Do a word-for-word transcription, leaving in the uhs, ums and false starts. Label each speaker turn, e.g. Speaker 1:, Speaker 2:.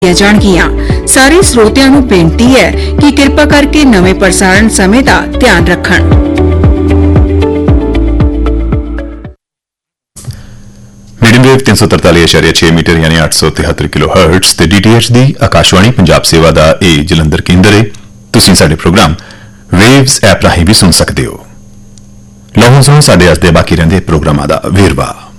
Speaker 1: ਜਾਣਗੀਆਂ। ਸਾਰੇ ਸਰੋਤਿਆਂ ਨੂੰ ਬੇਨਤੀ ਹੈ ਕਿ ਕਿਰਪਾ ਕਰਕੇ ਨਵੇਂ ਪ੍ਰਸਾਰਣ ਸਮੇਂ ਦਾ ਧਿਆਨ ਰੱਖਣ।
Speaker 2: ਮੀਡੀਅਮ ਵੇਵ तीन सौ तरताली इशारिया छे मीटर यानी आठ सौ तिहत्तर किलो हर्ट्स ਤੇ ਡੀਟੀਐਚ ਦੀ ਆਕਾਸ਼ਵਾਣੀ ਪੰਜਾਬ ਸੇਵਾ ਦਾ ਇਹ ਜਲੰਧਰ ਕੇਂਦਰ ਹੈ। ਤੁਸੀਂ ਸਾਡੇ ਪ੍ਰੋਗਰਾਮ ਵੇਵਸ ਐਪ ਰਾਹੀਂ ਵੀ ਸੁਣ ਸਕਦੇ ਹੋ। ਲਓ ਸੁਣੋ ਸਾਡੇ ਅੱਜ ਦੇ ਬਾਕੀ ਰਹਿੰਦੇ ਪ੍ਰੋਗਰਾਮਾਂ ਦਾ ਵੇਰਵਾ।